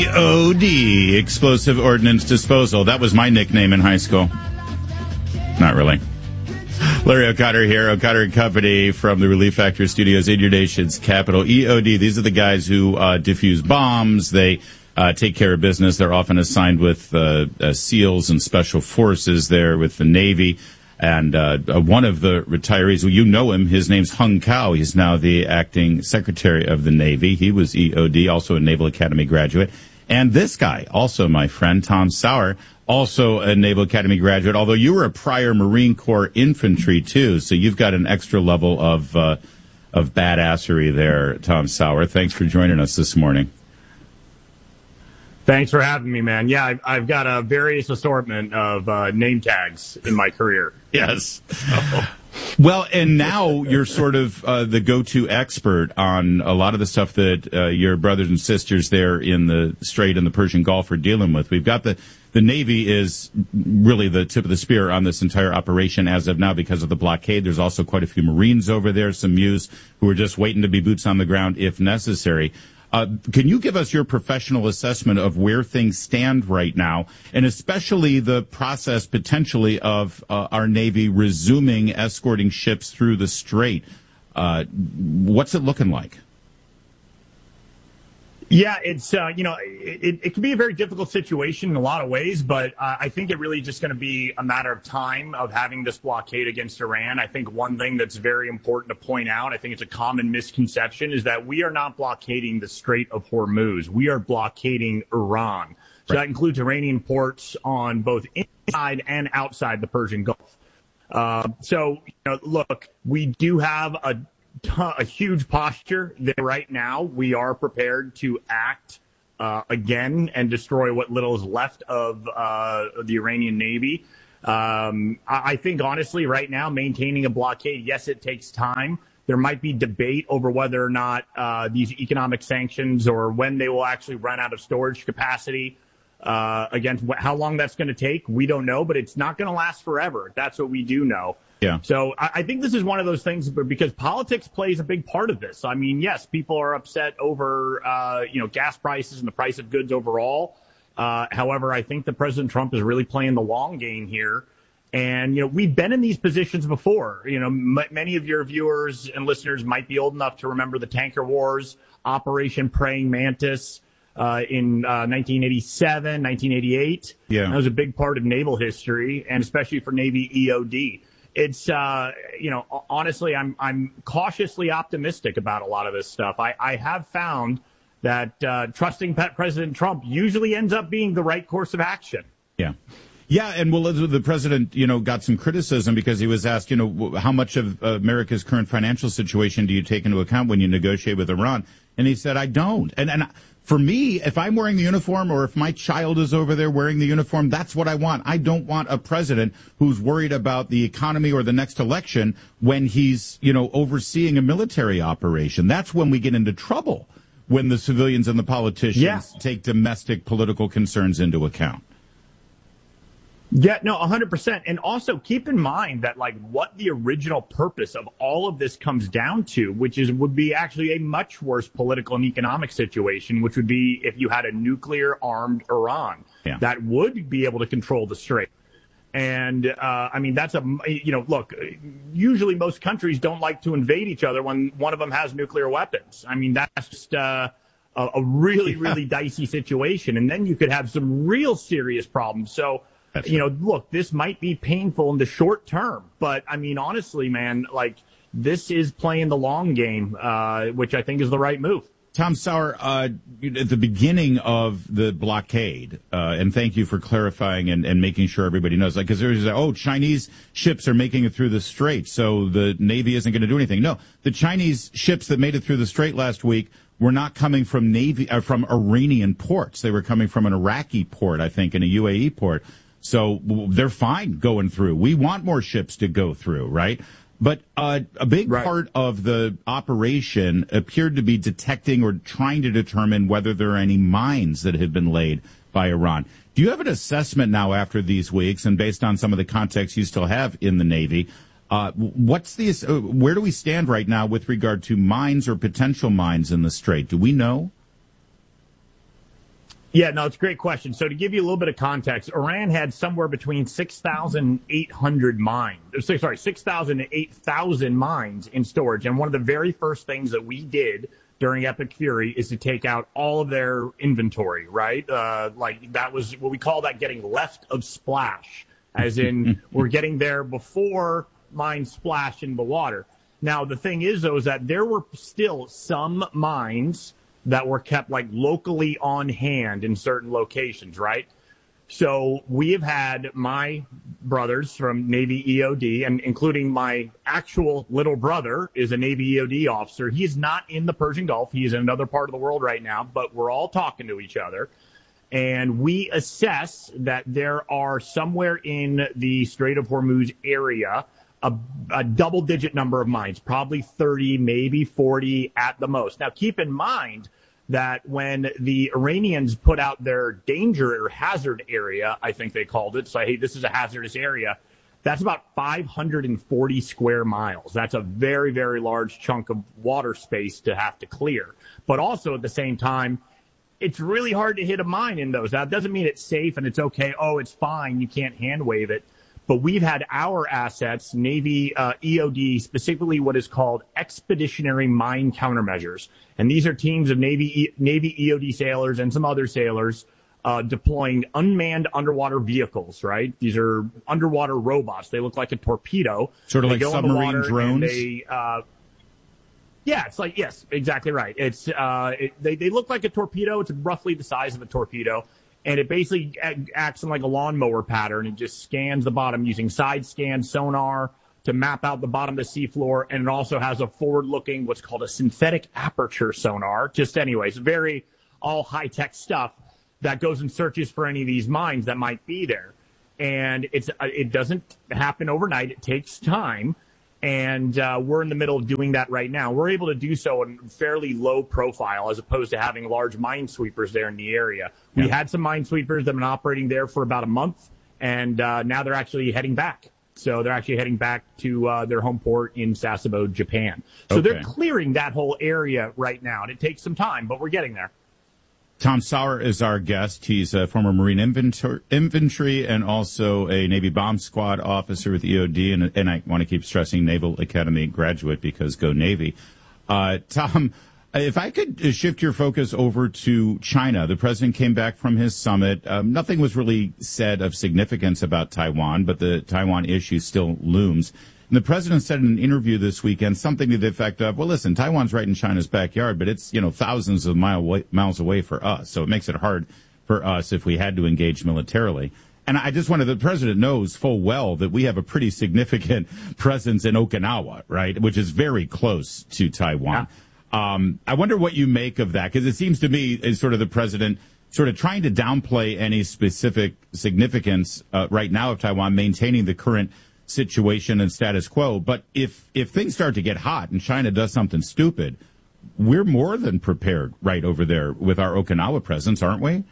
EOD, Explosive Ordnance Disposal. That was my nickname in high school. Not really. Larry O'Connor here, O'Connor & Company from the Relief Factor Studios in your nation's capital. EOD, these are the guys who defuse bombs. They take care of business. They're often assigned with SEALs and Special Forces there with the Navy. And one of the retirees, well, you know him, his name's Hung Cao. He's now the acting Secretary of the Navy. He was EOD, also a Naval Academy graduate. And this guy, also my friend, Tom Sauer, also a Naval Academy graduate, although you were a prior Marine Corps infantry, too, so you've got an extra level of badassery there, Tom Sauer. Thanks for joining us this morning. Thanks for having me, man. Yeah, I've got a various assortment of name tags in my career. Yes. Well, and now you're sort of the go-to expert on a lot of the stuff that your brothers and sisters there in the Strait and the Persian Gulf are dealing with. We've got the Navy is really the tip of the spear on this entire operation as of now because of the blockade. There's also quite a few Marines over there, some MEUs who are just waiting to be boots on the ground if necessary. Can you give us your professional assessment of where things stand right now, and especially the process potentially of our Navy resuming escorting ships through the Strait? What's it looking like? Yeah, it's, it can be a very difficult situation in a lot of ways, but I think it really just going to be a matter of time of having this blockade against Iran. I think one thing that's very important to point out, I think it's a common misconception, is that we are not blockading the Strait of Hormuz. We are blockading Iran. So that includes Iranian ports on both inside and outside the Persian Gulf. Look, we do have a huge posture there right now. We are prepared to act again and destroy what little is left of the Iranian Navy. I think, honestly, right now, maintaining a blockade, yes, it takes time. There might be debate over whether or not these economic sanctions or when they will actually run out of storage capacity. Again, how long that's going to take, we don't know, but it's not going to last forever. That's what we do know. Yeah. So I think this is one of those things because politics plays a big part of this. I mean, yes, people are upset over, gas prices and the price of goods overall. However, I think that President Trump is really playing the long game here. And, we've been in these positions before. Many of your viewers and listeners might be old enough to remember the tanker wars, Operation Praying Mantis in 1987, 1988. Yeah. That was a big part of naval history, and especially for Navy EOD. It's, honestly, I'm cautiously optimistic about a lot of this stuff. I have found that trusting President Trump usually ends up being the right course of action. Yeah. Yeah, and the president, got some criticism because he was asked, how much of America's current financial situation do you take into account when you negotiate with Iran? And he said, I don't. And for me, if I'm wearing the uniform or if my child is over there wearing the uniform, that's what I want. I don't want a president who's worried about the economy or the next election when he's, overseeing a military operation. That's when we get into trouble, when the civilians and the politicians take domestic political concerns into account. Yeah, no, 100%. And also keep in mind that what the original purpose of all of this comes down to, would be actually a much worse political and economic situation, which would be if you had a nuclear armed Iran that would be able to control the Strait. And that's look, usually most countries don't like to invade each other when one of them has nuclear weapons. I mean, that's just a really, really dicey situation. And then you could have some real serious problems. So, look, this might be painful in the short term, but honestly, man, this is playing the long game, which I think is the right move. Tom Sauer, at the beginning of the blockade, and thank you for clarifying and making sure everybody knows, because there's, Chinese ships are making it through the Strait, so the Navy isn't going to do anything. No, the Chinese ships that made it through the Strait last week were not coming from from Iranian ports. They were coming from an Iraqi port, I think, and a UAE port. So they're fine going through. We want more ships to go through, right? But a big part of the operation appeared to be detecting or trying to determine whether there are any mines that have been laid by Iran. Do you have an assessment now after these weeks, and based on some of the context you still have in the Navy, where do we stand right now with regard to mines or potential mines in the Strait? Do we know? Yeah, no, it's a great question. So to give you a little bit of context, Iran had somewhere between 6,800 mines, sorry, 6,000 to 8,000 mines in storage. And one of the very first things that we did during Epic Fury is to take out all of their inventory, right? Like that was what we call that getting left of splash, as in we're getting there before mines splash in the water. Now, the thing is, though, is that there were still some mines that were kept like locally on hand in certain locations, right? So we have had my brothers from Navy EOD, and including my actual little brother is a Navy EOD officer. He is not in the Persian Gulf. He is in another part of the world right now, but we're all talking to each other. And we assess that there are somewhere in the Strait of Hormuz area a double-digit number of mines, probably 30, maybe 40 at the most. Now, keep in mind that when the Iranians put out their danger or hazard area, I think they called it, so hey, this is a hazardous area, that's about 540 square miles. That's a very, very large chunk of water space to have to clear. But also at the same time, it's really hard to hit a mine in those. That doesn't mean it's safe and it's okay. Oh, it's fine. You can't hand wave it. But we've had our assets, Navy EOD, specifically what is called expeditionary mine countermeasures. And these are teams of Navy EOD sailors and some other sailors deploying unmanned underwater vehicles, right? These are underwater robots. They look like a torpedo. Sort of like submarine drones? Yeah, it's like, yes, exactly right. It's they look like a torpedo. It's roughly the size of a torpedo. And it basically acts in like a lawnmower pattern. It just scans the bottom using side scan sonar to map out the bottom of the seafloor. And it also has a forward-looking, what's called a synthetic aperture sonar. Just anyways, very all high-tech stuff that goes and searches for any of these mines that might be there. And it doesn't happen overnight. It takes time. And we're in the middle of doing that right now. We're able to do so in fairly low profile as opposed to having large minesweepers there in the area. We had some minesweepers that have been operating there for about a month, and now they're actually heading back. So they're actually heading back to their home port in Sasebo, Japan. So they're clearing that whole area right now, and it takes some time, but we're getting there. Tom Sauer is our guest. He's a former Marine infantry and also a Navy bomb squad officer with EOD, and I want to keep stressing Naval Academy graduate because go Navy. Tom, if I could shift your focus over to China. The president came back from his summit. Nothing was really said of significance about Taiwan, but the Taiwan issue still looms. And the president said in an interview this weekend something to the effect of, well, listen, Taiwan's right in China's backyard, but it's, thousands of miles away for us. So it makes it hard for us if we had to engage militarily. And I just wanted, the president knows full well that we have a pretty significant presence in Okinawa, right, which is very close to Taiwan. Yeah. I wonder what you make of that, because it seems to me is sort of the president sort of trying to downplay any specific significance right now of Taiwan, maintaining the current situation and status quo. But if things start to get hot and China does something stupid, we're more than prepared right over there with our Okinawa presence, aren't we?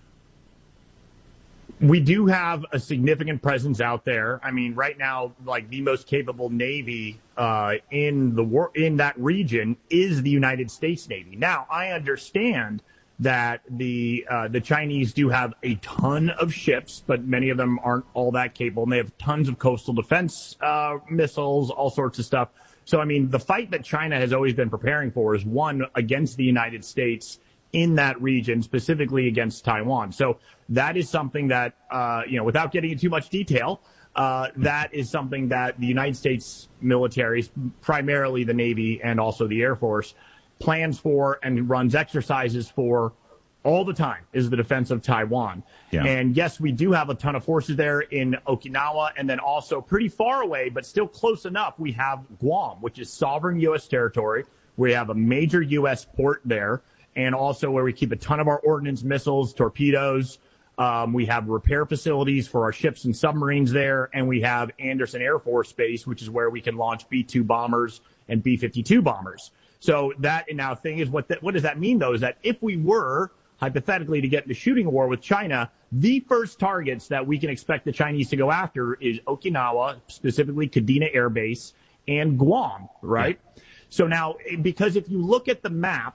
We do have a significant presence out there. I mean, right now, like the most capable Navy in that region is the United States Navy. Now, I understand that the Chinese do have a ton of ships, but many of them aren't all that capable. And they have tons of coastal defense missiles, all sorts of stuff. So, I mean, the fight that China has always been preparing for is one against the United States in that region, specifically against Taiwan. So that is something that, without getting into too much detail, that is something that the United States military, primarily the Navy and also the Air Force, plans for and runs exercises for all the time, is the defense of Taiwan. Yeah. And yes, we do have a ton of forces there in Okinawa, and then also pretty far away, but still close enough, we have Guam, which is sovereign U.S. territory. We have a major U.S. port there, and also where we keep a ton of our ordnance missiles, torpedoes. We have repair facilities for our ships and submarines there, and we have Andersen Air Force Base, which is where we can launch B-2 bombers and B-52 bombers. So that now thing is, what does that mean, though, is that if we were hypothetically to get into shooting war with China, the first targets that we can expect the Chinese to go after is Okinawa, specifically Kadena Air Base, and Guam, right? Yeah. So now, because if you look at the map,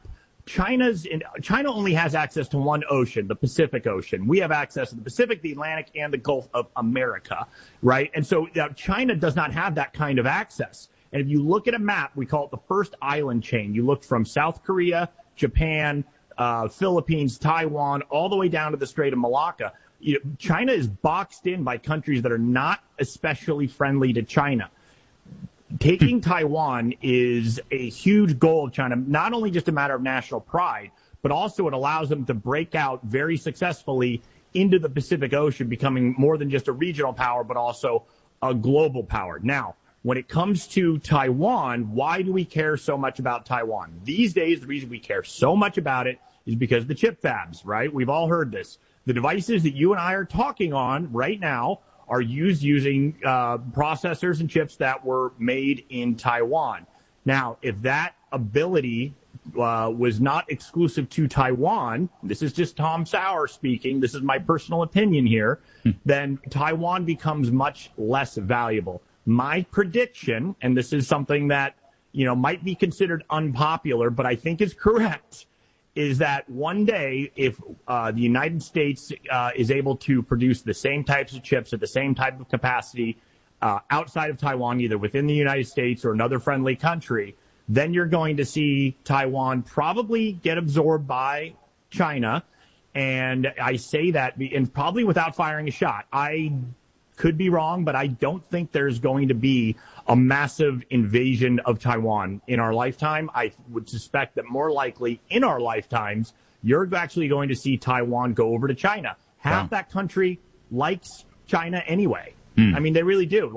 China only has access to one ocean, the Pacific Ocean. We have access to the Pacific, the Atlantic, and the Gulf of America, right? And so China does not have that kind of access. And if you look at a map, we call it the first island chain. You look from South Korea, Japan, Philippines, Taiwan, all the way down to the Strait of Malacca. China is boxed in by countries that are not especially friendly to China. Taking Taiwan is a huge goal of China, not only just a matter of national pride, but also it allows them to break out very successfully into the Pacific Ocean, becoming more than just a regional power, but also a global power. Now, when it comes to Taiwan, why do we care so much about Taiwan? These days, the reason we care so much about it is because of the chip fabs, right? We've all heard this. The devices that you and I are talking on right now are using processors and chips that were made in Taiwan. Now, if that ability was not exclusive to Taiwan, this is just Tom Sauer speaking, this is my personal opinion here, then Taiwan becomes much less valuable. My prediction, and this is something that, might be considered unpopular, but I think is correct, is that one day, if the United States is able to produce the same types of chips at the same type of capacity outside of Taiwan, either within the United States or another friendly country, then you're going to see Taiwan probably get absorbed by China. And I say that, and probably without firing a shot. I could be wrong, but I don't think there's going to be a massive invasion of Taiwan in our lifetime. I would suspect that more likely in our lifetimes, you're actually going to see Taiwan go over to China. Half that country likes China anyway. I mean, they really do.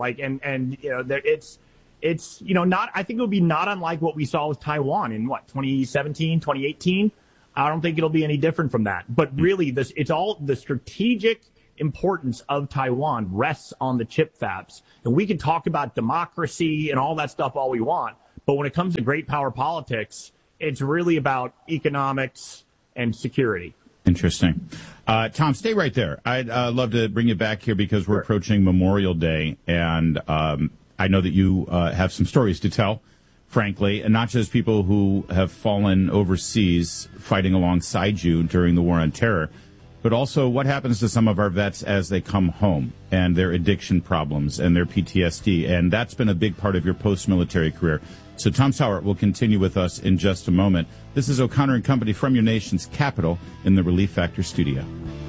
It's not, I think it would be not unlike what we saw with Taiwan in 2017, 2018. I don't think it'll be any different from that. But really, it's all the strategic importance of Taiwan rests on the chip fabs. And we can talk about democracy and all that stuff all we want, but when it comes to great power politics, it's really about economics and security. Interesting. Tom, stay right there. I'd love to bring you back here because we're approaching Memorial Day, and I know that you have some stories to tell, frankly, and not just people who have fallen overseas fighting alongside you during the War on Terror, but also what happens to some of our vets as they come home and their addiction problems and their PTSD. And that's been a big part of your post-military career. So Tom Sauer will continue with us in just a moment. This is O'Connor and Company from your nation's capital in the Relief Factor studio.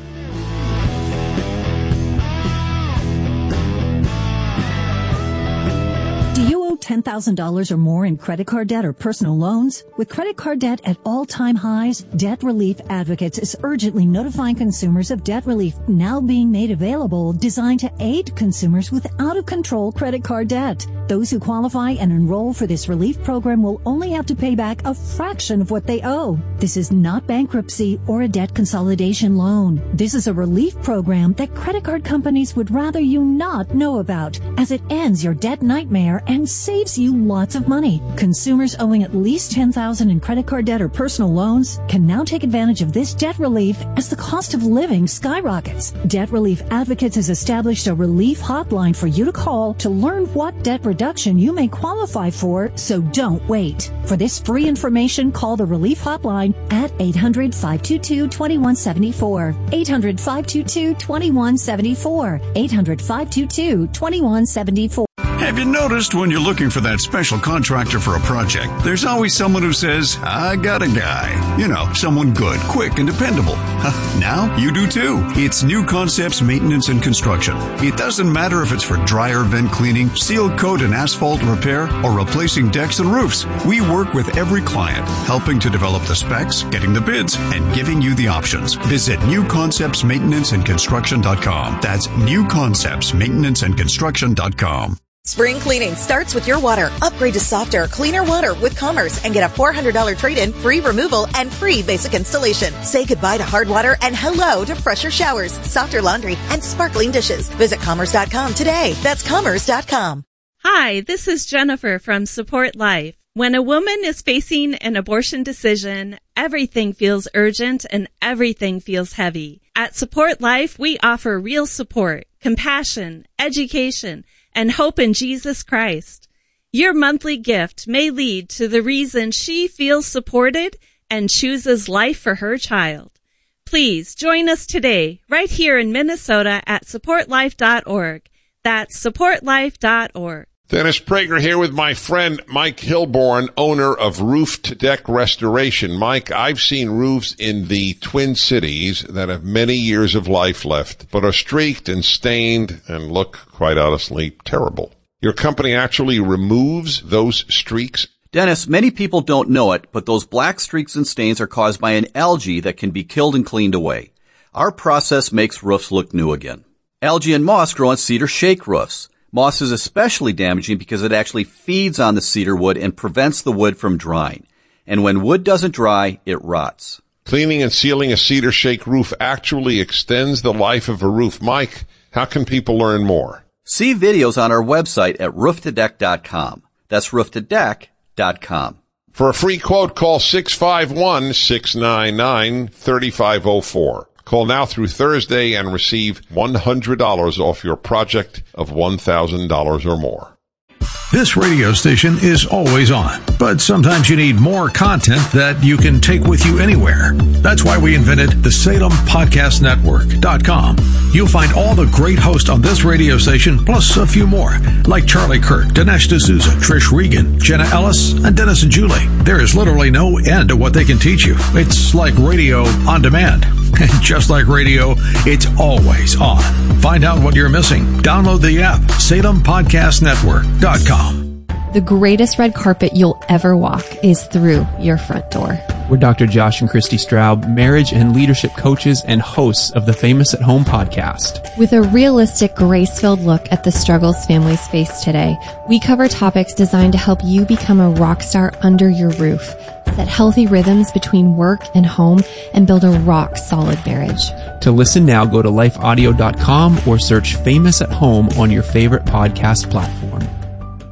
Do you owe $10,000 or more in credit card debt or personal loans? With credit card debt at all-time highs, Debt Relief Advocates is urgently notifying consumers of debt relief now being made available, designed to aid consumers with out-of-control credit card debt. Those who qualify and enroll for this relief program will only have to pay back a fraction of what they owe. This is not bankruptcy or a debt consolidation loan. This is a relief program that credit card companies would rather you not know about, as it ends your debt nightmare and saves you lots of money. Consumers owing at least $10,000 in credit card debt or personal loans can now take advantage of this debt relief as the cost of living skyrockets. Debt Relief Advocates has established a relief hotline for you to call to learn what debt reduction you may qualify for, so don't wait. For this free information, call the Relief Hotline at 800-522-2174. 800-522-2174. 800-522-2174. Have you noticed when you're looking for that special contractor for a project, there's always someone who says, I got a guy. You know, someone good, quick, and dependable. Now you do too. It's New Concepts Maintenance and Construction. It doesn't matter if it's for dryer vent cleaning, seal coat and asphalt repair, or replacing decks and roofs. We work with every client, helping to develop the specs, getting the bids, and giving you the options. Visit newconceptsmaintenanceandconstruction.com. That's newconceptsmaintenanceandconstruction.com. Spring cleaning starts with your water. Upgrade to softer, cleaner water with Commerce and get a $400 trade-in, free removal, and free basic installation. Say goodbye to hard water and hello to fresher showers, softer laundry, and sparkling dishes. Visit Commerce.com today. That's Commerce.com. Hi, this is Jennifer from Support Life. When a woman is facing an abortion decision, everything feels urgent and everything feels heavy. At Support Life, we offer real support, compassion, education, and hope in Jesus Christ. Your monthly gift may lead to the reason she feels supported and chooses life for her child. Please join us today, right here in Minnesota at supportlife.org. That's supportlife.org. Dennis Prager here with my friend Mike Hilborn, owner of Roof to Deck Restoration. Mike, I've seen roofs in the Twin Cities that have many years of life left, but are streaked and stained and look, quite honestly, terrible. Your company actually removes those streaks? Dennis, many people don't know it, but those black streaks and stains are caused by an algae that can be killed and cleaned away. Our process makes roofs look new again. Algae and moss grow on cedar shake roofs. Moss is especially damaging because it actually feeds on the cedar wood and prevents the wood from drying. And when wood doesn't dry, it rots. Cleaning and sealing a cedar shake roof actually extends the life of a roof. Mike, how can people learn more? See videos on our website at rooftodeck.com. That's rooftodeck.com. For a free quote, call 651-699-3504. Call now through Thursday and receive $100 off your project of $1,000 or more. This radio station is always on, but sometimes you need more content that you can take with you anywhere. That's why we invented the SalemPodcastNetwork.com. You'll find all the great hosts on this radio station, plus a few more, like Charlie Kirk, Dinesh D'Souza, Trish Regan, Jenna Ellis, and Dennis and Julie. There is literally no end to what they can teach you. It's like radio on demand. And just like radio, it's always on. Find out what you're missing. Download the app, SalemPodcastNetwork.com. The greatest red carpet you'll ever walk is through your front door. We're Dr. Josh and Christy Straub, marriage and leadership coaches and hosts of the Famous at Home podcast. With a realistic, grace-filled look at the struggles families face today, we cover topics designed to help you become a rock star under your roof, set healthy rhythms between work and home, and build a rock-solid marriage. To listen now, go to lifeaudio.com or search Famous at Home on your favorite podcast platform.